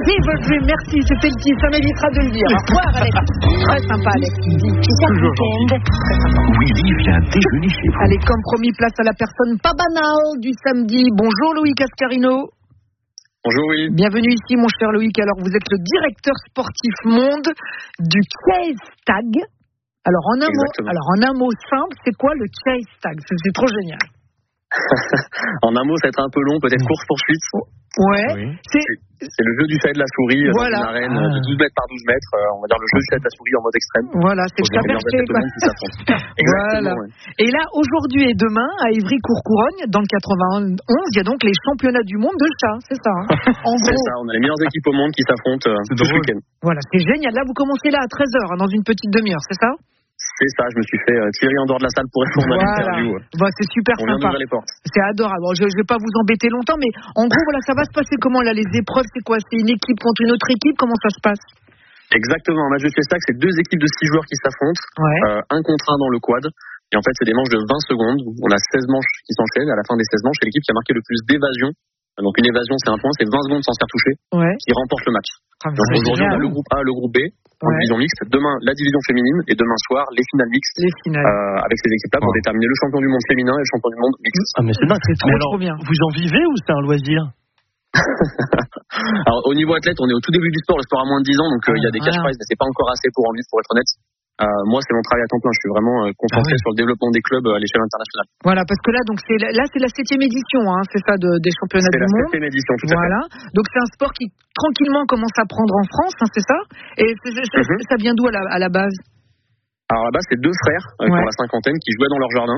Live a Dream, merci, c'était le petit, ça m'évitera de le dire. Au revoir Alex, très sympa Alex. Toujours gentil. Willy vient déjeuner chez vous. Allez, comme promis, place à la personne pas banale du samedi. Bonjour Loïc Ascarino. Bonjour, oui. Bienvenue ici, mon cher Loïc. Alors, vous êtes le directeur sportif monde du Chase Tag. Alors, en un mot simple, c'est quoi le Chase Tag? C'est trop génial. En un mot, ça va être un peu long, peut-être course-poursuite. Ouais. Oui. C'est le jeu du chat de la souris dans une arène de 12 mètres par 12 mètres. On va dire le jeu du chat de la souris en mode extrême. Voilà, c'est le Cabernet, quoi. Voilà. Et là, aujourd'hui et demain, à Ivry-Courcouronnes, dans le 91, il y a donc les championnats du monde de chat, c'est ça, hein. En gros. C'est ça, on a les meilleures équipes au monde qui s'affrontent tout ce week-end. Voilà, c'est génial. Là, vous commencez là à 13h, dans une petite demi-heure, c'est ça? C'est ça, je me suis fait tirer en dehors de la salle pour répondre à l'interview. Bah, c'est super sympa. On vient d'ouvrir les portes. C'est adorable. Bon, je vais pas vous embêter longtemps, mais en gros, voilà, ça va se passer comment là? Les épreuves, c'est quoi? C'est une équipe contre une autre équipe? Comment ça se passe? Exactement, un match de Chase Tag, c'est 2 équipes de 6 joueurs qui s'affrontent, 1 contre 1 dans le quad. Et en fait, c'est des manches de 20 secondes. On a 16 manches qui s'enchaînent. À la fin des 16 manches, c'est l'équipe qui a marqué le plus d'évasion. Donc une évasion, c'est un point, c'est 20 secondes sans se faire toucher, qui remporte le match. Donc aujourd'hui, on a le groupe A, le groupe B, en division mixte. Demain, la division féminine. Et demain soir, les finales mixtes. Avec ces équipes-là pour déterminer le champion du monde féminin et le champion du monde mixte. Ah, mais c'est dingue, c'est trop bien. Vous en vivez ou c'est un loisir? Alors, au niveau athlète, on est au tout début du sport. Le sport a moins de 10 ans, donc il y a des cash prizes, mais c'est pas encore assez pour en vivre, pour être honnête. Moi, c'est mon travail à temps plein. Je suis vraiment concentré sur le développement des clubs à l'échelle internationale. Voilà, parce que là, donc c'est la 7e édition, hein, c'est ça, des championnats du monde. C'est la 7e édition, tout à fait. Donc c'est un sport qui tranquillement commence à prendre en France, hein, c'est ça. Et ça vient d'où à la base? Alors là-bas, c'est 2 frères qui ont la cinquantaine qui jouaient dans leur jardin.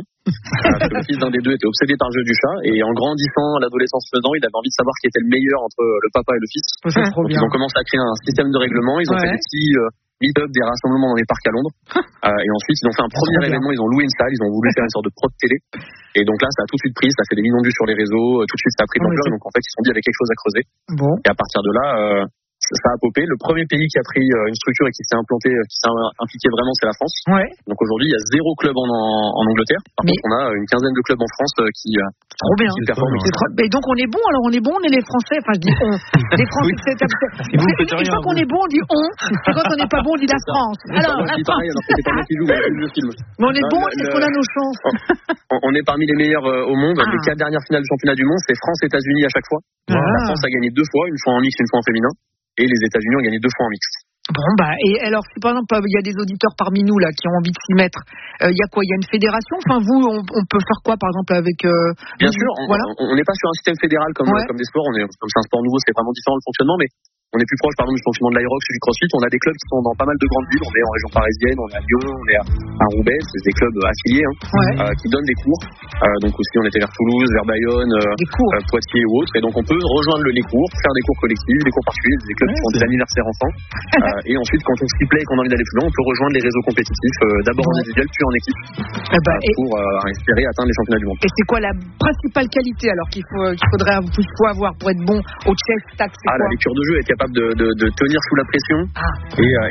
Le fils d'un des 2 était obsédé par le jeu du chat et en grandissant, l'adolescence faisant, il avait envie de savoir qui était le meilleur entre le papa et le fils. Donc ils ont commencé à créer un système de règlement. Ils ont fait des petits meet-up, des rassemblements dans les parcs à Londres. Et ensuite, ils ont fait un premier événement. Ils ont loué une salle. Ils ont voulu faire une sorte de pro de télé. Et donc là, ça a tout de suite pris. Ça a fait des millions de vues sur les réseaux. Tout de suite, ça a pris de l'ampleur. Donc en fait, ils se sont dit il y avait quelque chose à creuser. Et à partir de là, ça a popé. Le premier pays qui a pris une structure et qui s'est implanté, qui s'est impliqué vraiment, c'est la France. Donc aujourd'hui, il y a 0 club en Angleterre. Par contre, on a une quinzaine de clubs en France qui trop bien. Et donc on est bon. Alors on est bon, on est les Français. Enfin, je dis on. Les Français, une fois qu'on est bon, on dit on. Et quand on n'est pas bon, on dit la France. Alors la France. C'est pas moi qui joue, mais le film. Mais on est bon. Est-ce qu'on a nos chances? On est parmi les meilleurs au monde. Les 4 dernières finales du championnat du monde, c'est France-États-Unis à chaque fois. La France a gagné 2 fois, une fois en mixte, une fois en féminin. Et les États-Unis ont gagné 2 fois en mixte. Bon, et alors, si par exemple, il y a des auditeurs parmi nous là qui ont envie de s'y mettre, il y a quoi? Il y a une fédération? Enfin, vous, on peut faire quoi, par exemple, avec... Bien sûr, on n'est pas sur un système fédéral comme des sports. Comme c'est un sport nouveau, c'est vraiment différent le fonctionnement, mais on est plus proche, par exemple, du fonctionnement de l'Aerox ou du CrossFit. On a des clubs qui sont dans pas mal de grandes villes. On est en région parisienne, on est à Lyon, on est à Roubaix. C'est des clubs affiliés qui donnent des cours. Donc aussi, on était vers Toulouse, vers Bayonne, Poitiers ou autres. Et donc, on peut rejoindre les cours, faire des cours collectifs, des cours particuliers, des clubs qui font des anniversaires enfants. Et ensuite, quand on s'y plaît et qu'on a envie d'aller plus loin, on peut rejoindre les réseaux compétitifs, d'abord en individuel, puis en équipe, pour espérer atteindre les championnats du monde. Et c'est quoi la principale qualité alors qu'il faut avoir pour être bon au Chase Tag? La lecture de jeu, être capable de tenir sous la pression